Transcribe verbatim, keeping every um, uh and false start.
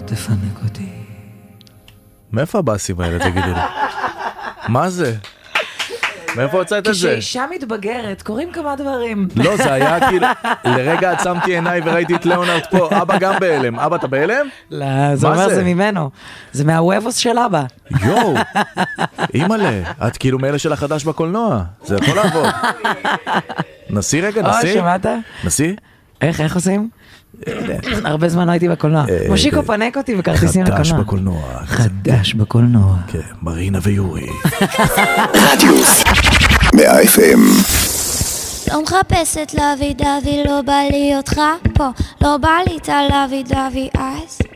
תפנק אותי. מאיפה הבאסים האלה, תגידי לי? מה זה? מאיפה הוצאת את זה? כשאישה מתבגרת, קוראים כמה דברים. לא, זה היה כאילו, לרגע עצמתי עיניי וראיתי את ליאונרד פה, אבא גם בהלם. אבא, אתה בהלם? לא, זה אומר זה ממנו. זה מהוובוס של אבא. יואו, אימא'לה, את כאילו מאלה של החדש בקולנוע. זה יכול לעבוד. נסי רגע, נסי. או, שמעת? נסי? איך, איך עושים? הרבה זמן לא הייתי בקולנוע. מושיקו פנק אותי בכרטיסים לקולנוע. חדש בקולנוע. חדש בקולנוע. כן, מרינה ויורי. רדיוס מאה אף אם. לא מחפשת לוי דווי, לא בא לי אותך פה, לא בא לי את הלוי דווי אז